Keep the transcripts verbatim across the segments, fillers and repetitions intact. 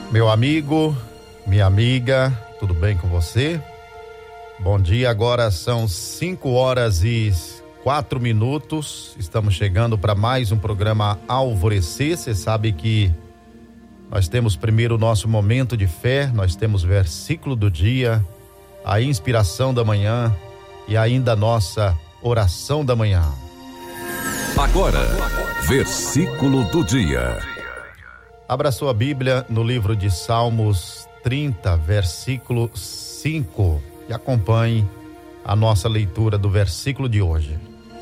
Meu amigo, minha amiga, tudo bem com você? Bom dia, agora são cinco horas e quatro minutos. Estamos chegando para mais um programa Alvorecer. Você sabe que nós temos primeiro o nosso momento de fé, nós temos o versículo do dia, a inspiração da manhã e ainda a nossa oração da manhã. Agora, versículo do dia. Abra sua Bíblia no livro de Salmos trinta, versículo cinco, e acompanhe a nossa leitura do versículo de hoje.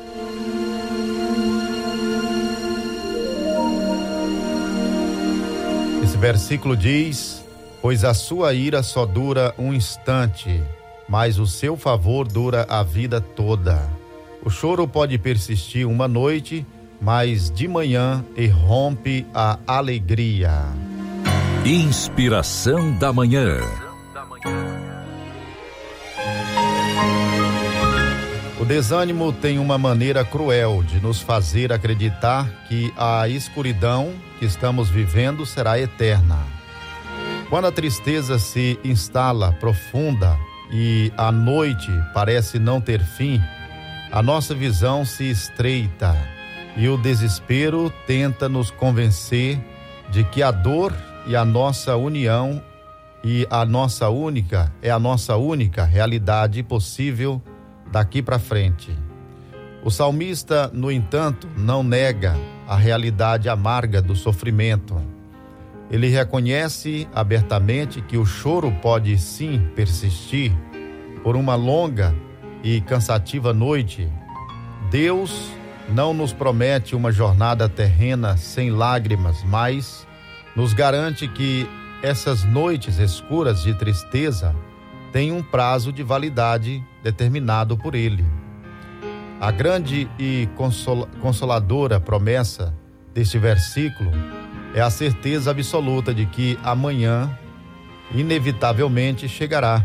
Esse versículo diz: pois a sua ira só dura um instante, mas o seu favor dura a vida toda. O choro pode persistir uma noite, mas de manhã irrompe a alegria. Inspiração da manhã. O desânimo tem uma maneira cruel de nos fazer acreditar que a escuridão que estamos vivendo será eterna. Quando a tristeza se instala profunda e a noite parece não ter fim, a nossa visão se estreita e o desespero tenta nos convencer de que a dor e a nossa união e a nossa única é a nossa única realidade possível daqui para frente. O salmista, no entanto, não nega a realidade amarga do sofrimento. Ele reconhece abertamente que o choro pode sim persistir por uma longa e cansativa noite. Deus não nos promete uma jornada terrena sem lágrimas, mas nos garante que essas noites escuras de tristeza têm um prazo de validade determinado por Ele. A grande e consol- consoladora promessa deste versículo é a certeza absoluta de que amanhã inevitavelmente chegará.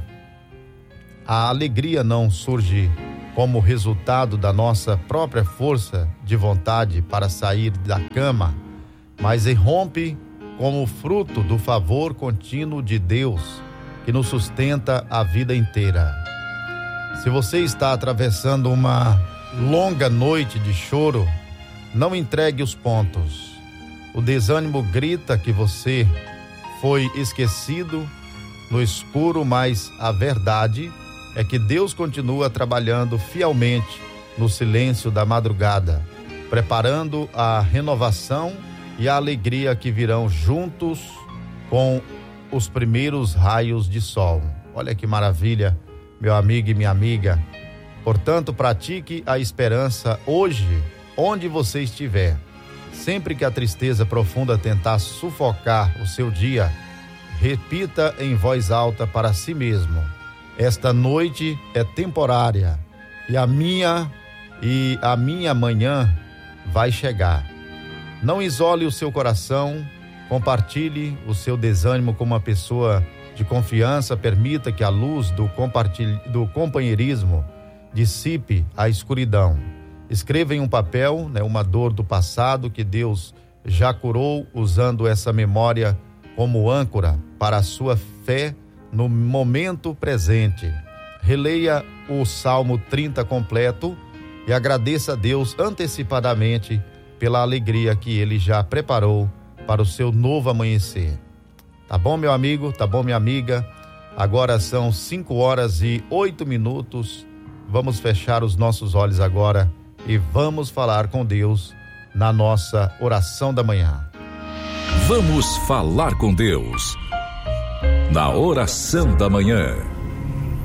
A alegria não surge como resultado da nossa própria força de vontade para sair da cama, mas irrompe como fruto do favor contínuo de Deus que nos sustenta a vida inteira. Se você está atravessando uma longa noite de choro, não entregue os pontos. O desânimo grita que você foi esquecido no escuro, mas a verdade é que Deus continua trabalhando fielmente no silêncio da madrugada, preparando a renovação e a alegria que virão juntos com os primeiros raios de sol. Olha que maravilha, meu amigo e minha amiga. Portanto, pratique a esperança hoje, onde você estiver. Sempre que a tristeza profunda tentar sufocar o seu dia, repita em voz alta para si mesmo: esta noite é temporária e a minha e a minha manhã vai chegar. Não isole o seu coração, compartilhe o seu desânimo com uma pessoa de confiança, permita que a luz do, compartilh... do companheirismo dissipe a escuridão. Escreva em um papel, né, uma dor do passado que Deus já curou, usando essa memória como âncora para a sua fé no momento presente. Releia o Salmo trinta completo e agradeça a Deus antecipadamente pela alegria que Ele já preparou para o seu novo amanhecer. Tá bom, meu amigo? Tá bom, minha amiga? Agora são cinco horas e oito minutos. Vamos fechar os nossos olhos agora e vamos falar com Deus na nossa oração da manhã. Vamos falar com Deus na oração da manhã.